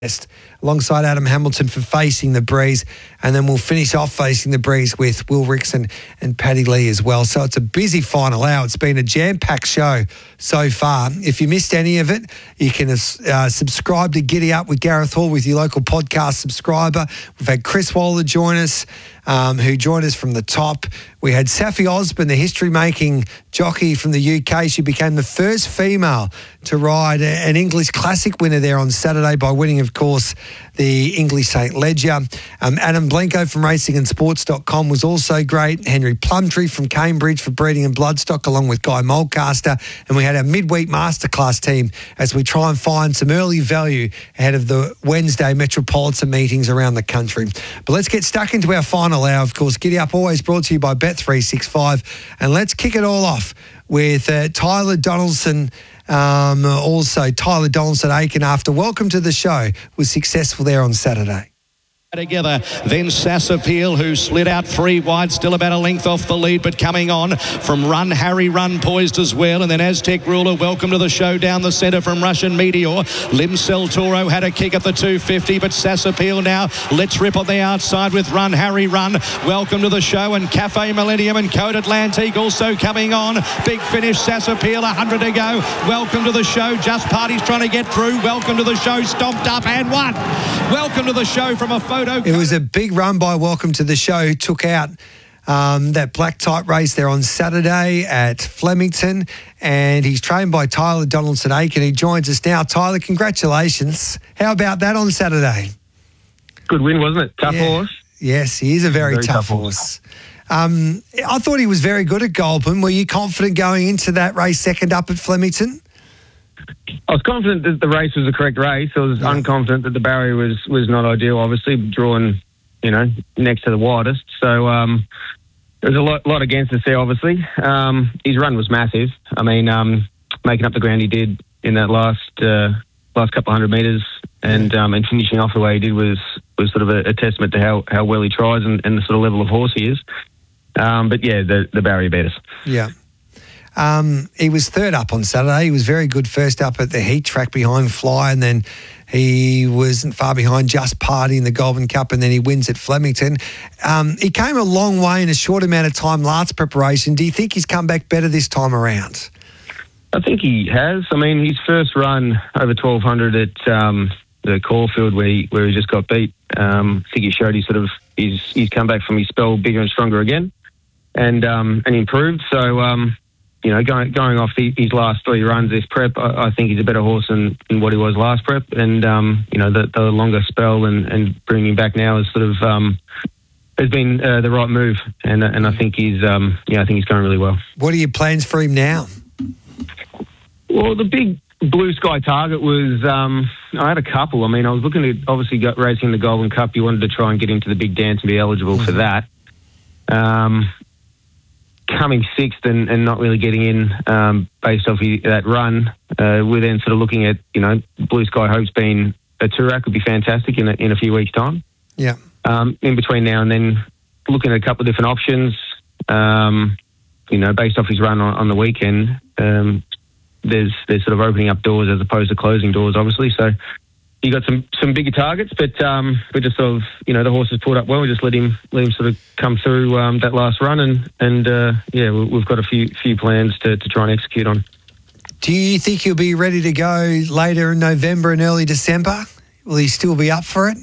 alongside Adam Hamilton for Facing the Breeze, and then we'll finish off Facing the Breeze with Will Rickson and Paddy Lee as well. So it's a busy final hour. It's been a jam-packed show so far. If you missed any of it, you can subscribe to Giddy Up with Gareth Hall with your local podcast subscriber. We've had Chris Waller join us, who joined us from the top. We had Saffie Osborne, the history-making jockey from the UK. She became the first female to ride an English Classic winner there on Saturday by winning, of course, the English St. Ledger. Adam Blenko from racingandsports.com was also great. Henry Plumtree from Cambridge for breeding and bloodstock, along with Guy Mulcaster. And we had our midweek masterclass team as we try and find some early value ahead of the Wednesday metropolitan meetings around the country. But let's get stuck into our final hour. Of course, Giddy Up always brought to you by Bet365. And let's kick it all off with Tyler Donaldson. Also, Tyler Donaldson Aiken, after Welcome to the Show, was successful there on Saturday. Together, then Sassapeel, who slid out 3 wide, still about a length off the lead, but coming on from Run Harry Run, poised as well, and then Aztec Ruler, Welcome to the Show down the centre from Russian Meteor. Limsel Toro had a kick at the 250, but Sassapeel now Let's Rip on the outside with Run Harry Run, Welcome to the Show, and Cafe Millennium and Code Atlantique also coming on. Big finish, Sassapeel, 100 to go. Welcome to the Show, Just Party's trying to get through. Welcome to the Show, stomped up and won. Welcome to the Show from a photo. It was a big run by Welcome to the Show. Took out that black type race there on Saturday at Flemington, and he's trained by Tyler Donaldson Aiken. He joins us now. Tyler, congratulations. How about that on Saturday? Good win, wasn't it? Tough horse. Yes, he is a very tough horse. I thought he was very good at Goulburn. Were you confident going into that race second up at Flemington? I was confident that the race was the correct race. I was unconfident that the barrier was not ideal, obviously, drawn, next to the widest. So there was a lot against us there, obviously. His run was massive. I mean, making up the ground he did in that last couple of 100 metres and finishing off the way he did was sort of a testament to how well he tries and the sort of level of horse he is. But yeah, the barrier beat us. Yeah. He was third up on Saturday. He was very good first up at the heat track behind Fly, and then he wasn't far behind Just Party in the Goulburn Cup, and then he wins at Flemington. He came a long way in a short amount of time last preparation. Do you think he's come back better this time around? I think he has. I mean, his first run over 1,200 at the Caulfield where he just got beat, I think he showed he's come back from his spell bigger and stronger again and improved. So, going off his last 3 runs this prep, I think he's a better horse than what he was last prep. And, the longer spell and bringing him back now is sort of has been the right move. And I think he's going really well. What are your plans for him now? Well, the big blue sky target was, I had a couple. I mean, I was looking at obviously racing the Goulburn Cup. You wanted to try and get into the big dance and be eligible for that. Coming sixth and not really getting in based off that run, we're then sort of looking at, Blue Sky Hope's been a Toorak would be fantastic in a few weeks' time. Yeah. In between now and then, looking at a couple of different options, based off his run on the weekend, there's sort of opening up doors as opposed to closing doors, obviously. So you got some bigger targets, but we just sort of, the horse has pulled up well. We just let him sort of come through that last run, and we've got a few plans to try and execute on. Do you think he'll be ready to go later in November and early December? Will he still be up for it?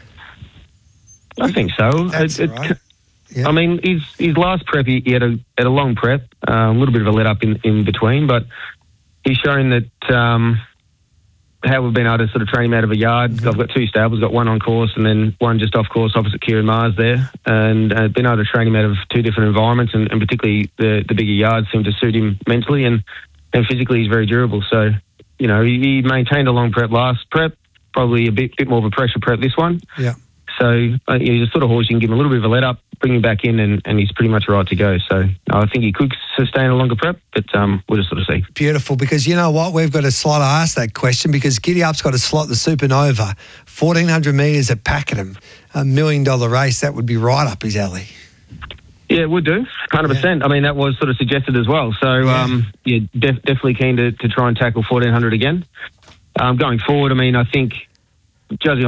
I think so. That's right. Yeah. I mean, his last prep, he had a long prep, a little bit of a let up in between, but he's shown that. How we've been able to sort of train him out of a yard. Mm-hmm. I've got 2 stables, got one on course and then one just off course opposite Kieran Mars there, and been able to train him out of 2 different environments, and particularly the bigger yards seem to suit him mentally and physically he's very durable. So, he maintained a long prep last prep, probably a bit more of a pressure prep this one. Yeah. So he's a sort of horse you can give him a little bit of a let up, bring him back in, and he's pretty much right to go. So I think he could sustain a longer prep, but we'll just sort of see. Beautiful, because you know what? We've got a slot. I asked that question because Giddy Up's got a slot the Supernova, 1,400 metres at Pakenham, $1 million race. That would be right up his alley. Yeah, it would do, 100%. Yeah. I mean, that was sort of suggested as well. So, definitely keen to try and tackle 1,400 again. Going forward, I mean, I think judging